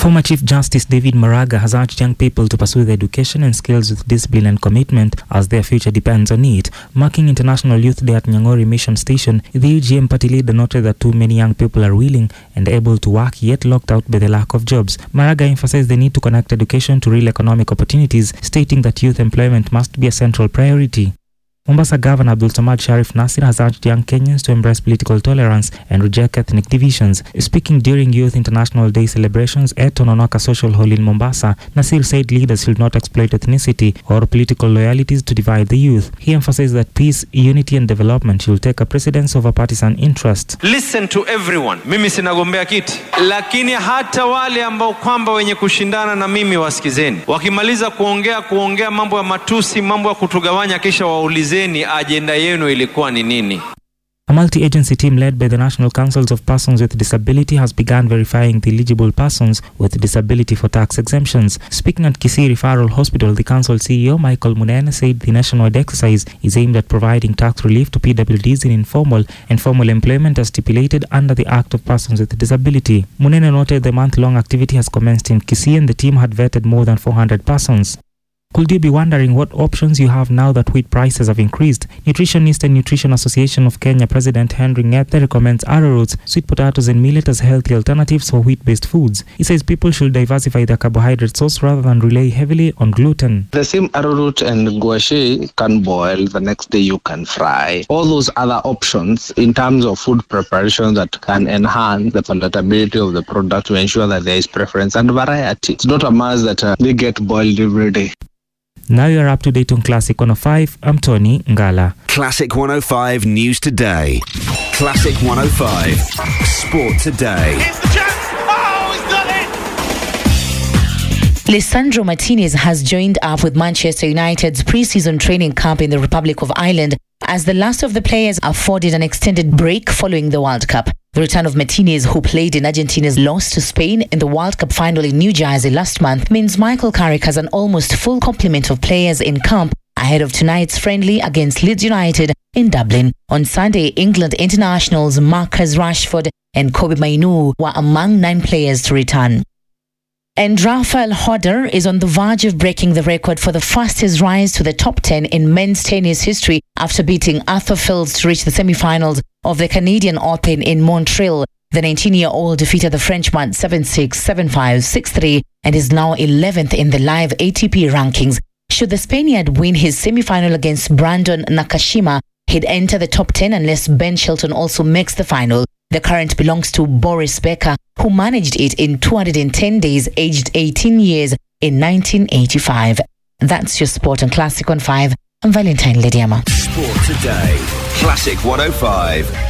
Former Chief Justice David Maraga has urged young people to pursue their education and skills with discipline and commitment as their future depends on it. Marking International Youth Day at Nyangori Mission Station, the UGM party leader noted that too many young people are willing and able to work yet locked out by the lack of jobs. Maraga emphasized the need to connect education to real economic opportunities, stating that youth employment must be a central priority. Mombasa Governor Abdul Samad Sharif Nasir has urged young Kenyans to embrace political tolerance and reject ethnic divisions. Speaking during Youth International Day celebrations at Tononoka Social Hall in Mombasa, Nasir said leaders should not exploit ethnicity or political loyalties to divide the youth. He emphasized that peace, unity and development should take a precedence over partisan interest. Listen to everyone. Mimi sinagombea kiti, lakini hata wale ambao kwamba wenye kushindana na mimi wasikizeni. Wakimaliza kuongea mambo ya matusi, mambo ya kutugawanya, kisha waulize agenda yenu ilikuwa ni nini. A multi-agency team led by the National Councils of Persons with Disability has begun verifying the eligible persons with disability for tax exemptions. Speaking at Kisii Referral Hospital, the council CEO Michael Munene said the nationwide exercise is aimed at providing tax relief to PWDs in informal and formal employment as stipulated under the Act of Persons with Disability. Munene noted the month-long activity has commenced in Kisii and the team had vetted more than 400 persons. Could you be wondering what options you have now that wheat prices have increased? Nutritionist and Nutrition Association of Kenya President Henry Ng'ethe recommends arrowroots, sweet potatoes and millet as healthy alternatives for wheat-based foods. He says people should diversify their carbohydrate source rather than rely heavily on gluten. The same arrowroot and gouache can boil, the next day you can fry. All those other options in terms of food preparation that can enhance the palatability of the product to ensure that there is preference and variety. It's not a must that they get boiled every day. Now you're up to date on Classic 105. I'm Tony Ngala. Classic 105 News Today. Classic 105 Sport Today. Here's the chance. Oh, he's got it! Lisandro Martinez has joined up with Manchester United's pre-season training camp in the Republic of Ireland as the last of the players afforded an extended break following the World Cup. The return of Martinez, who played in Argentina's loss to Spain in the World Cup final in New Jersey last month, means Michael Carrick has an almost full complement of players in camp ahead of tonight's friendly against Leeds United in Dublin. On Sunday, England internationals Marcus Rashford and Kobe Mainoo were among 9 players to return. And Rafael Hodder is on the verge of breaking the record for the fastest rise to the top 10 in men's tennis history after beating Arthur Fils to reach the semi-finals of the Canadian Open in Montreal. The 19-year-old defeated the Frenchman 7-6, 7-5, 6-3 and is now 11th in the live ATP rankings. Should the Spaniard win his semi-final against Brandon Nakashima, he'd enter the top 10 unless Ben Shelton also makes the final. The current belongs to Boris Becker, who managed it in 210 days, aged 18 years in 1985. That's your sport on Classic 105. I'm Valentine Lediama. Sport Today. Classic 105.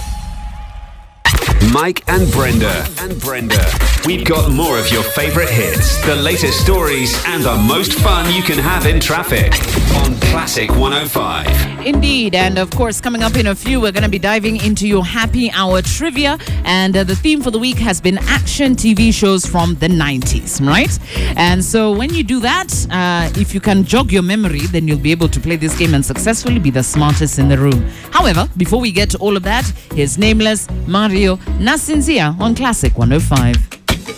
Mike and Brenda. We've got more of your favorite hits, the latest stories, and the most fun you can have in traffic on Classic 105. Indeed, and of course, coming up in a few, we're going to be diving into your happy hour trivia, and the theme for the week has been action TV shows from the 90s, right? And so when you do that, if you can jog your memory, then you'll be able to play this game and successfully be the smartest in the room. However, before we get to all of that, here's Nameless, Mario, Nasinzia on Classic 105.